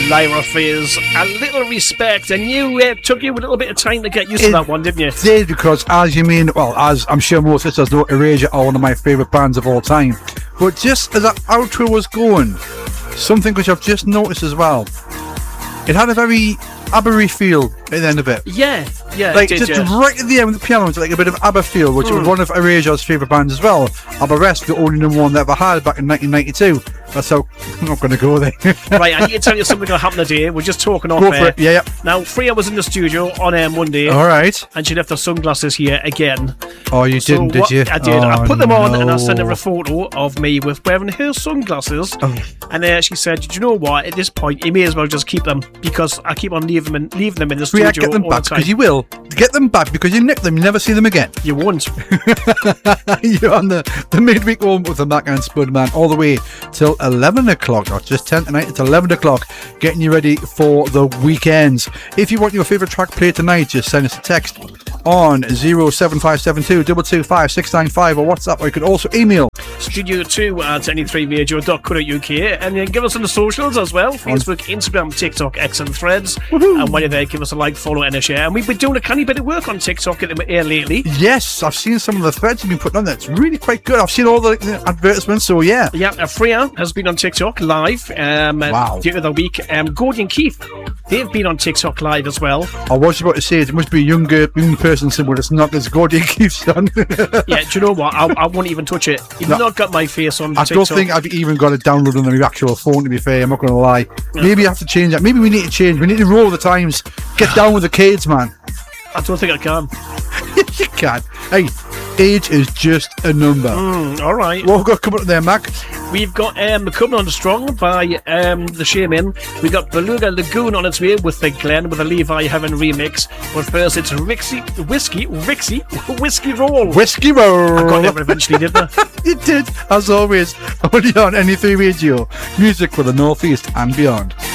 Lyra Fizz, A Little Respect, and you took you a little bit of time to get used to that one, didn't you? It did, because as I'm sure most listeners know, Erasure are one of my favourite bands of all time. But just as that outro was going, something which I've just noticed as well, it had a very ABBA feel at the end of it. Yeah, like it did, just right at the end with the piano, it's like a bit of ABBA feel, which was one of Erasure's favourite bands as well. ABBA Rest, the only number one they ever had back in 1992. That's how I'm not going to go there. Right, I need to tell you something that happened today. We're just talking off Go for air. it. Yeah. Now, Freya was in the studio on Monday. All right. And she left her sunglasses here again. Oh, you didn't, did you? I did. I put them on and I sent her a photo of me with wearing her sunglasses. Oh. And she said, "Do you know what? At this point, you may as well just keep them, because I keep on leaving them in the studio. Yeah, get them all back, the time." because you will. Get them back, because you nick them, you never see them again. You won't. You're on the midweek warm with the Mac and Spudman all the way till 11 o'clock. Not just 10 tonight, it's 11 o'clock, getting you ready for the weekends. If you want your favourite track played tonight, just send us a text on 07572 225 695 or WhatsApp, or you can also email studio2@any3radio.co.uk, and then give us on the socials as well: Facebook, Instagram, TikTok, X and Threads. And while you're there, give us a like, follow and a share. And we've been doing a canny bit of work on TikTok lately. Yes, I've seen some of the threads you've been putting on there. It's really quite good. I've seen all the advertisements, so yeah. Freya has been on TikTok live the other week. Gordy and Keith, they've been on TikTok live as well. I was about to say, it must be a young person somewhere. It's not as Gordy and Keith's done. Yeah, do you know what? I won't even touch it. You've not got my face on TikTok. I don't think I've even got it downloaded on the actual phone, to be fair. I'm not going to lie. Maybe I have to change that. Maybe we need to change. We need to roll with the times. Get down with the kids, man. I don't think I can. You can. Hey, age is just a number. All right. What have we got coming up there, Mac? We've got Coming On Strong by The Shaman. We've got Beluga Lagoon on its way with the Glenn with a Levi Heaven remix. But first, it's Whiskey Roll. Whiskey Roll. I got there eventually, didn't I? You did, as always. Only on NE3 Radio. Music for the North East and beyond.